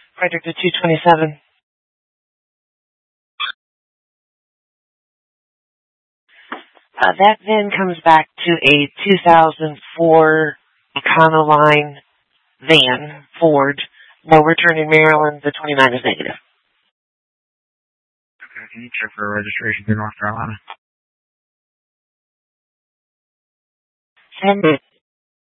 Frederick to 227. That then comes back to a 2004 Econoline van, Ford. No return in Maryland. The 29 is negative. Okay, can you check for registration in North Carolina? Send it.